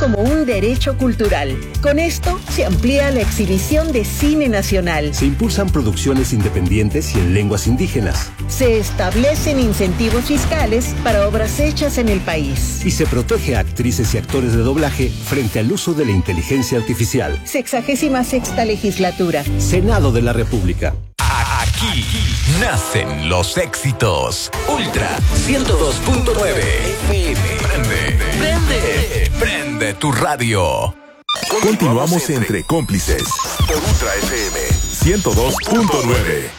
como un derecho cultural. Con esto se amplía la exhibición de cine nacional. Se impulsan producciones independientes y en lenguas indígenas. Se establecen incentivos fiscales para obras hechas en el país. Y se protege a actrices y actores de doblaje frente al uso de la inteligencia artificial. 66ª legislatura. Senado de la República. Aquí nacen los éxitos. Ultra 102.9 FM. Prende tu radio. Continuamos entre cómplices por Ultra FM 102.9.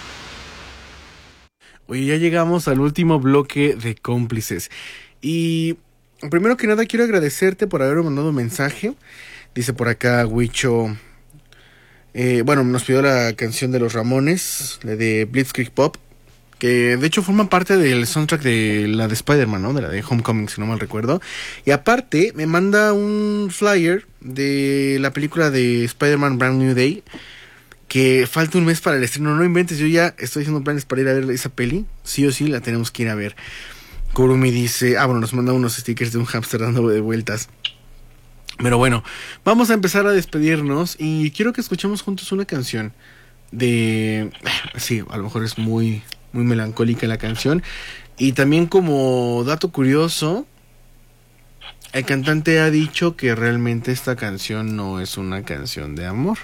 Oye, ya llegamos al último bloque de cómplices. Y primero que nada quiero agradecerte por haberme mandado un mensaje. Dice por acá Huicho. Nos pidió la canción de los Ramones, la de Blitzkrieg Pop, que de hecho forma parte del soundtrack de la de Spider-Man, ¿no? De la de Homecoming, si no mal recuerdo. Y aparte me manda un flyer de la película de Spider-Man Brand New Day, que falta un mes para el estreno. No inventes, yo ya estoy haciendo planes para ir a ver esa peli. Sí o sí la tenemos que ir a ver. Kurumi dice, nos manda unos stickers de un hámster dando de vueltas. Pero bueno, vamos a empezar a despedirnos y quiero que escuchemos juntos una canción de... Sí, a lo mejor es muy melancólica la canción. Y también como dato curioso, el cantante ha dicho que realmente esta canción no es una canción de amor.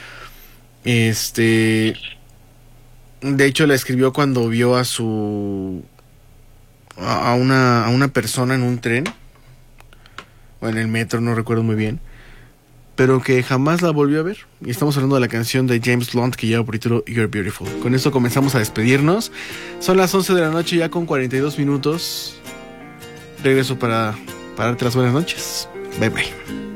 De hecho la escribió cuando vio a una persona en un tren o en el metro, no recuerdo muy bien, pero que jamás la volvió a ver. Y estamos hablando de la canción de James Blunt que lleva por título You're Beautiful. Con esto comenzamos a despedirnos. Son las 11 de la noche ya con 42 minutos. Regreso para darte las buenas noches. Bye bye.